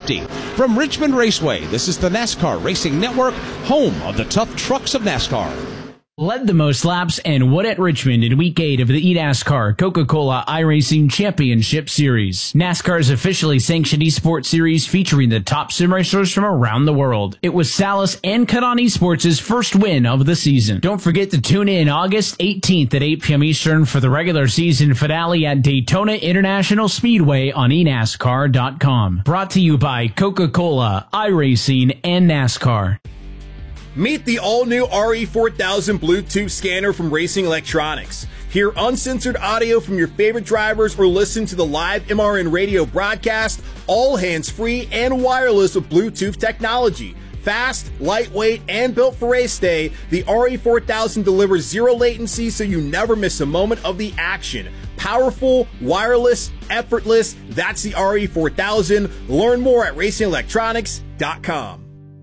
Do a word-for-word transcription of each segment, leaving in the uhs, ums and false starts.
fifty. From Richmond Raceway, this is the NASCAR Racing Network, home of the tough trucks of NASCAR. Led the most laps and won at Richmond in Week eight of the eNASCAR Coca-Cola iRacing Championship Series. NASCAR's officially sanctioned esports series featuring the top sim racers from around the world. It was Salas and Cut-On Esports' first win of the season. Don't forget to tune in August eighteenth at eight p.m. Eastern for the regular season finale at Daytona International Speedway on e NASCAR dot com. Brought to you by Coca-Cola, iRacing, and NASCAR. Meet the all-new R E four thousand Bluetooth scanner from Racing Electronics. Hear uncensored audio from your favorite drivers or listen to the live M R N radio broadcast, all hands-free and wireless with Bluetooth technology. Fast, lightweight, and built for race day, the R E four thousand delivers zero latency so you never miss a moment of the action. Powerful, wireless, effortless, that's the R E four thousand. Learn more at racing electronics dot com.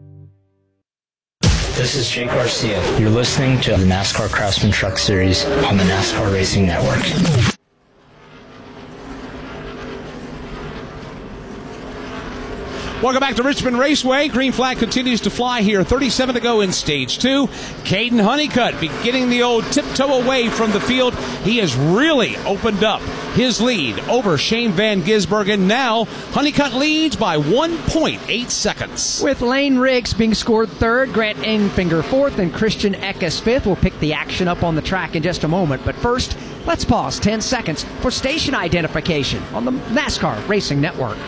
This is Jake Garcia. You're listening to the NASCAR Craftsman Truck Series on the NASCAR Racing Network. Welcome back to Richmond Raceway. Green flag continues to fly here. thirty-seven to go in stage two. Caden Honeycutt beginning the old tiptoe away from the field. He has really opened up his lead over Shane Van Gisbergen. Now Honeycutt leads by one point eight seconds. With Lane Riggs being scored third, Grant Enfinger fourth, and Christian Eckes fifth. We'll pick the action up on the track in just a moment. But first, let's pause ten seconds for station identification on the NASCAR Racing Network.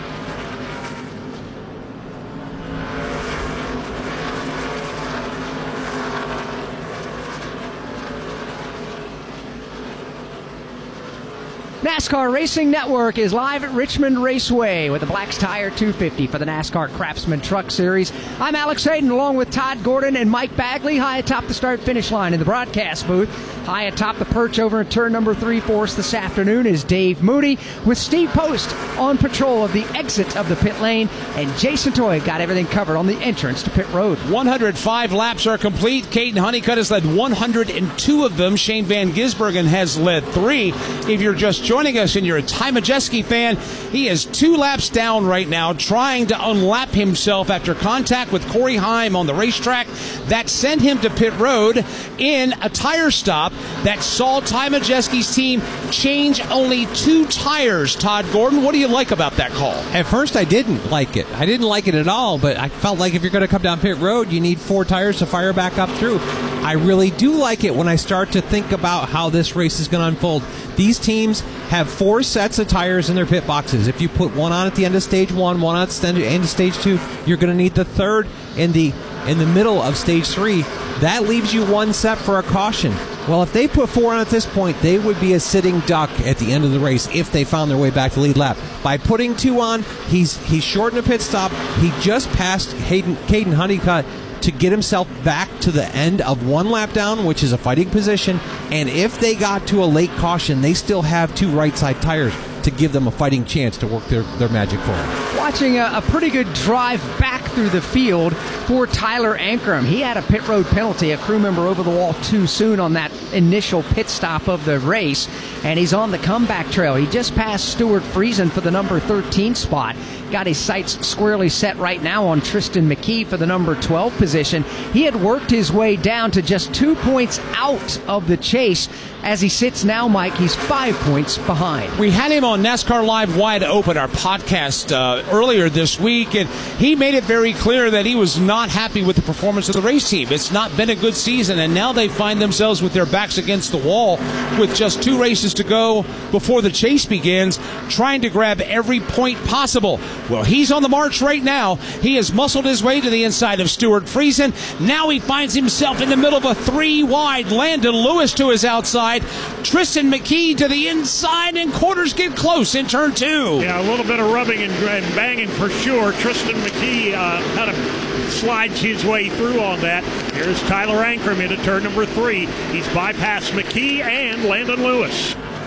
NASCAR Racing Network is live at Richmond Raceway with the Black's Tire two fifty for the NASCAR Craftsman Truck Series. I'm Alex Hayden along with Todd Gordon and Mike Bagley high atop the start-finish line in the broadcast booth. High atop the perch over in turn number three for us this afternoon is Dave Moody with Steve Post on patrol of the exit of the pit lane, and Jason Toy got everything covered on the entrance to pit road. one hundred five laps are complete. Caden Honeycutt has led one hundred two of them. Shane Van Gisbergen has led three. If you're just joining us and you're a Ty Majeski fan, he is two laps down right now, trying to unlap himself after contact with Corey Heim on the racetrack. That sent him to pit road in a tire stop that saw Ty Majeski's team change only two tires. Todd Gordon, what do you like about that call? At first, I didn't like it. I didn't like it at all, but I felt like if you're going to come down pit road, you need four tires to fire back up through. I really do like it when I start to think about how this race is going to unfold. These teams have four sets of tires in their pit boxes. If you put one on at the end of stage one, one on at the end of stage two, you're going to need the third in the in the middle of stage three. That leaves you one set for a caution. Well, if they put four on at this point, they would be a sitting duck at the end of the race if they found their way back to lead lap. By putting two on, he's he's shortened a pit stop. He just passed Hayden, Caden Honeycutt to get himself back to the end of one lap down, which is a fighting position. And if they got to a late caution, they still have two right side tires to give them a fighting chance to work their, their magic forward. Watching a, a pretty good drive back through the field for Tyler Ankrum. He had a pit road penalty, a crew member over the wall too soon on that initial pit stop of the race, and he's on the comeback trail. He just passed Stuart Friesen for the number thirteen spot. Got his sights squarely set right now on Tristan McKee for the number twelve position. He had worked his way down to just two points out of the chase. As he sits now, Mike, he's five points behind. We had him on NASCAR Live Wide Open, our podcast, uh, earlier this week, and he made it very clear that he was not happy with the performance of the race team. It's not been a good season, and now they find themselves with their backs against the wall with just two races to go before the chase begins, trying to grab every point possible. Well, he's on the march right now. He has muscled his way to the inside of Stuart Friesen. Now he finds himself in the middle of a three-wide. Landon Lewis to his outside. Tristan McKee to the inside, and quarters get close in turn two. Yeah, a little bit of rubbing and, and banging for sure. Tristan McKee uh, kind of slides his way through on that. Here's Tyler Ankrum into turn number three. He's bypassed McKee and Landon Lewis.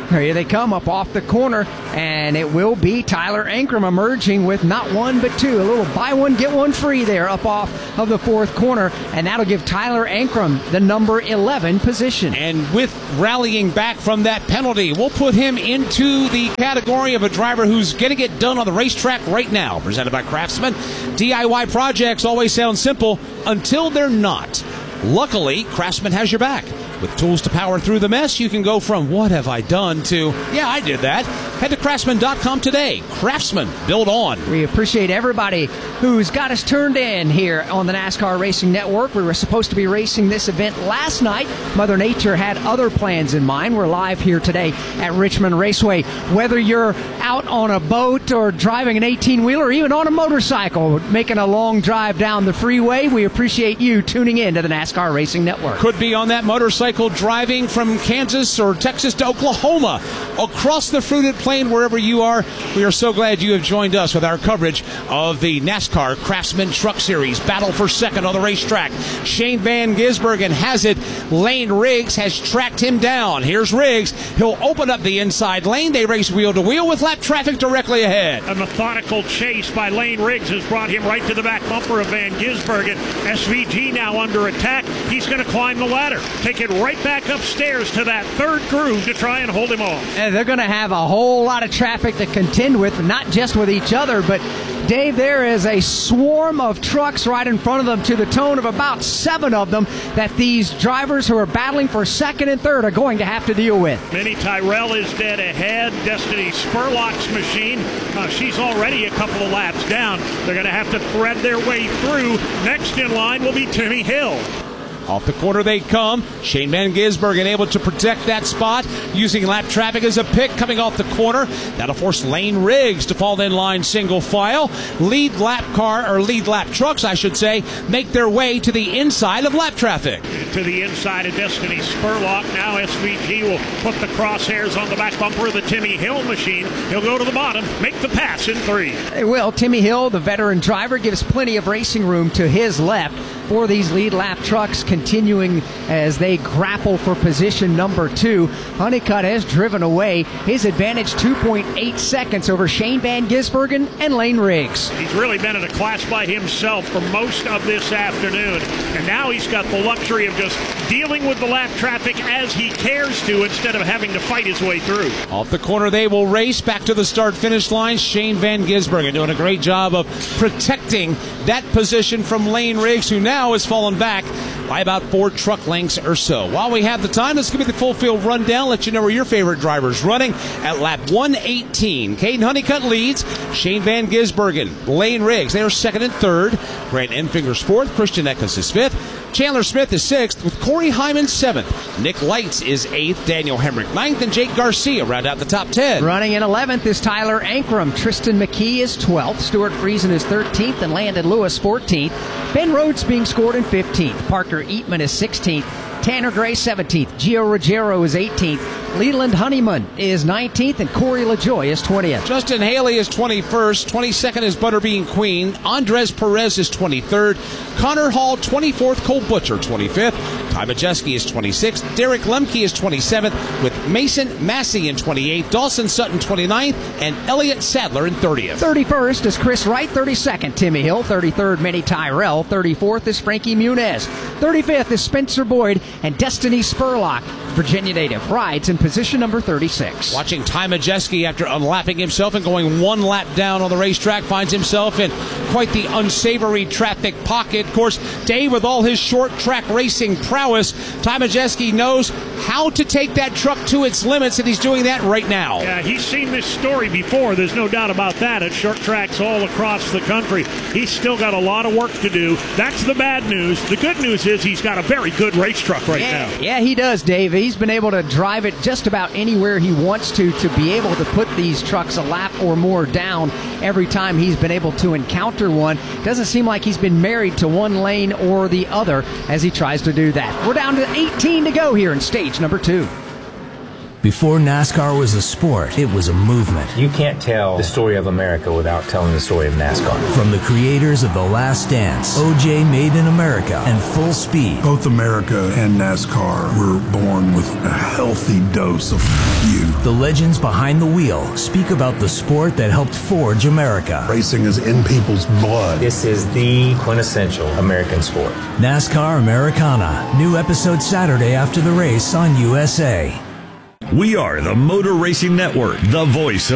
Here they come up off the corner, and it will be Tyler Ankrum emerging with not one but two. A little buy one, get one free there up off of the fourth corner, and that'll give Tyler Ankrum the number eleven position. And with rallying back from that penalty, we'll put him into the category of a driver who's going to get done on the racetrack right now. Presented by Craftsman. D I Y projects always sound simple until they're not. Luckily, Craftsman has your back. With tools to power through the mess, you can go from what have I done to, yeah, I did that. Head to craftsman dot com today. Craftsman, build on. We appreciate everybody who's got us turned in here on the NASCAR Racing Network. We were supposed to be racing this event last night. Mother Nature had other plans in mind. We're live here today at Richmond Raceway. Whether you're out on a boat or driving an eighteen-wheeler or even on a motorcycle, making a long drive down the freeway, we appreciate you tuning in to the NASCAR Racing Network. Could be on that motorcycle driving from Kansas or Texas to Oklahoma, across the fruited plain, wherever you are. We are so glad you have joined us with our coverage of the NASCAR Craftsman Truck Series. Battle for second on the racetrack. Shane Van Gisbergen has it. Lane Riggs has tracked him down. Here's Riggs. He'll open up the inside lane. They race wheel to wheel with lap traffic directly ahead. A methodical chase by Lane Riggs has brought him right to the back bumper of Van Gisbergen. S V G now under attack. He's going to climb the ladder. Take it right back upstairs to that third groove to try and hold him off. And they're going to have a whole lot of traffic to contend with, not just with each other, but Dave, there is a swarm of trucks right in front of them, to the tone of about seven of them, that these drivers who are battling for second and third are going to have to deal with. Minnie Tyrell is dead ahead. Destiny Spurlock's machine, uh, she's already a couple of laps down. They're going to have to thread their way through. Next in line will be Timmy Hill. Off the corner they come. Shane Van Gisbergen able to protect that spot using lap traffic as a pick coming off the corner. That'll force Lane Riggs to fall in line single file. Lead lap car, or lead lap trucks, I should say, make their way to the inside of lap traffic. To the inside of Destiny Spurlock. Now S V G will put the crosshairs on the back bumper of the Timmy Hill machine. He'll go to the bottom, make the pass in three. They will. Timmy Hill, the veteran driver, gives plenty of racing room to his left for these lead lap trucks, continuing as they grapple for position number two. Honeycutt has driven away. His advantage two point eight seconds over Shane Van Gisbergen and Lane Riggs. He's really been in a class by himself for most of this afternoon, and now he's got the luxury of just dealing with the lap traffic as he cares to, instead of having to fight his way through. Off the corner they will race back to the start-finish line. Shane Van Gisbergen doing a great job of protecting that position from Lane Riggs, who now has fallen back by about four truck lengths or so. While we have the time, let's give you the full field rundown, let you know where your favorite driver's running at lap one eighteen. Caden Honeycutt leads. Shane Van Gisbergen, Lane Riggs, they are second and third. Grant Enfinger's fourth. Christian Eckes is fifth. Chandler Smith is sixth, with Corey Hyman seventh. Nick Lights is eighth. Daniel Hemrick ninth, and Jake Garcia round out the top ten. Running in eleventh is Tyler Ankrum. Tristan McKee is twelfth. Stuart Friesen is thirteenth, and Landon Lewis fourteenth. Ben Rhodes being scored in fifteenth. Parker Eatman is sixteenth. Tanner Gray seventeenth. Gio Ruggiero is eighteenth. Leland Honeyman is nineteenth, and Corey LaJoy is twentieth. Justin Haley is twenty-first. twenty-second is Butterbean Queen. Andres Perez is twenty-third. Connor Hall twenty-fourth. Cole Butcher twenty-fifth. Ty Majeski is twenty-sixth. Derek Lemke is twenty-seventh, with Mason Massey in twenty-eighth. Dawson Sutton twenty-ninth, and Elliott Sadler in thirtieth. thirty-first is Chris Wright. thirty-second, Timmy Hill. thirty-third, Minnie Tyrell. thirty-fourth is Frankie Muniz. thirty-fifth is Spencer Boyd, and Destiny Spurlock, Virginia native, rides in position number thirty-six. Watching Ty Majeski after unlapping himself and going one lap down on the racetrack, finds himself in quite the unsavory traffic pocket. Of course, Dave, with all his short track racing prowess, Ty Majeski knows how to take that truck to its limits, and he's doing that right now. Yeah, he's seen this story before. There's no doubt about that at short tracks all across the country. He's still got a lot of work to do. That's the bad news. The good news is he's got a very good race truck right yeah, now. Yeah, he does, Dave. He's been able to drive it just about anywhere he wants to, to be able to put these trucks a lap or more down every time he's been able to encounter one. Doesn't seem like he's been married to one lane or the other as he tries to do that. We're down to eighteen to go here in stage number two. Before NASCAR was a sport, it was a movement. You can't tell the story of America without telling the story of NASCAR. From the creators of The Last Dance, O J Made in America, and Full Speed. Both America and NASCAR were born with a healthy dose of youth. The legends behind the wheel speak about the sport that helped forge America. Racing is in people's blood. This is the quintessential American sport. NASCAR Americana. New episode Saturday after the race on U S A. We are the Motor Racing Network, the voice of